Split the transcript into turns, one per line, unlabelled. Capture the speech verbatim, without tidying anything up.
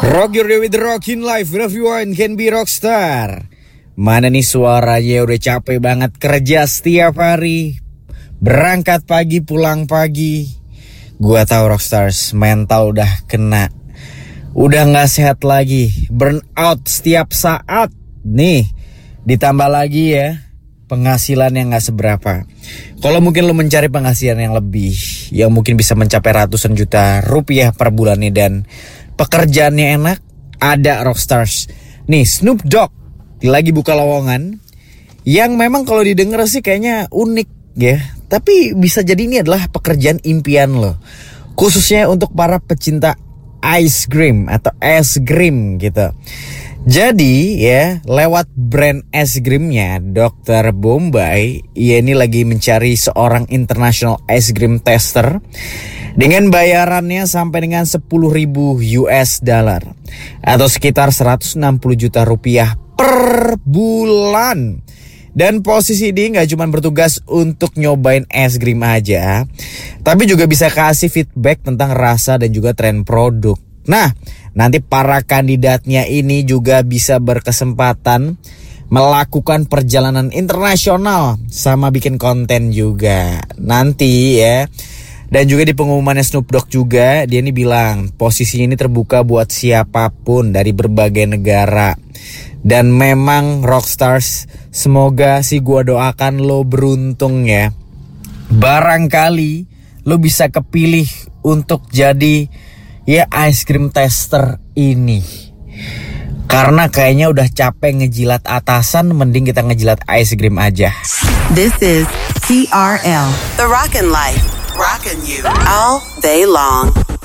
Rock your day with the Rockin' Life. Everyone can be rockstar. Mana nih suaranya udah capek banget kerja setiap hari, berangkat pagi pulang pagi. Gua tahu rockstars mental udah kena, udah gak sehat lagi, burn out setiap saat. Nih ditambah lagi ya penghasilan yang gak seberapa. Kalau mungkin lo mencari penghasilan yang lebih, yang mungkin bisa mencapai ratusan juta rupiah per bulannya dan pekerjaannya enak, ada rockstars. Nih Snoop Dogg lagi buka lowongan yang memang kalau didengar sih kayaknya unik ya, tapi bisa jadi ini adalah pekerjaan impian lo, khususnya untuk para pecinta ice cream atau es krim gitu. Jadi ya lewat brand es krimnya dokter Bombay, ia ini lagi mencari seorang international ice cream tester dengan bayarannya sampai dengan sepuluh ribu U S dollar atau sekitar seratus enam puluh juta rupiah per bulan. Dan posisi ini gak cuma bertugas untuk nyobain es krim aja, tapi juga bisa kasih feedback tentang rasa dan juga tren produk. Nah, nanti para kandidatnya ini juga bisa berkesempatan melakukan perjalanan internasional sama bikin konten juga nanti ya. Dan juga di pengumumannya Snoop Dogg juga dia ini bilang posisinya ini terbuka buat siapapun dari berbagai negara. Dan memang rockstars, semoga sih gua doakan lo beruntung ya. Barangkali lo bisa kepilih untuk jadi ya ice cream tester ini. Karena kayaknya udah capek ngejilat atasan, mending kita ngejilat ice cream aja.
This is T R L, The Rockin' Life. Rockin' you all day long.